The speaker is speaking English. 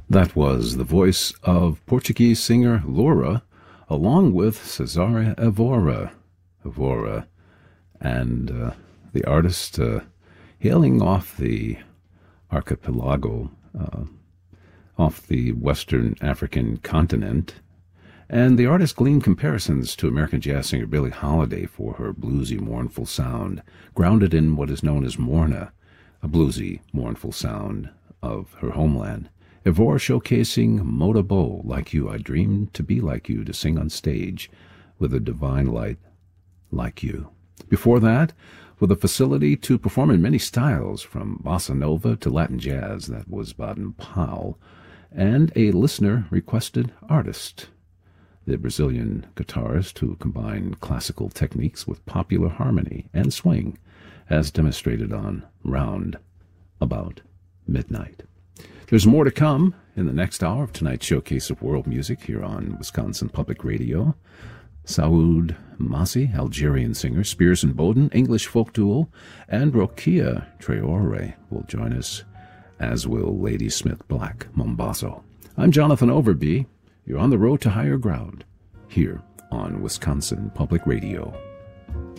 That was the voice of Portuguese singer Loura, along with Cesária Évora, and the artist hailing off the archipelago, off the Western African continent. And the artist gleaned comparisons to American jazz singer Billie Holiday for her bluesy, mournful sound, grounded in what is known as Morna, a bluesy, mournful sound of her homeland. Évora showcasing Moda Bo, Like You, I Dreamed to Be Like You, to sing on stage with a divine light like you. Before that, with a facility to perform in many styles, from bossa nova to Latin jazz, that was Baden Powell, and a listener-requested artist, the Brazilian guitarist who combined classical techniques with popular harmony and swing, as demonstrated on Round About Midnight. There's more to come in the next hour of tonight's showcase of world music here on Wisconsin Public Radio. Saoud Massi, Algerian singer, Spears and Bowden, English folk duo, and Rokia Traore will join us, as will Ladysmith Black Mombaso. I'm Jonathan Overby. You're on the road to higher ground here on Wisconsin Public Radio.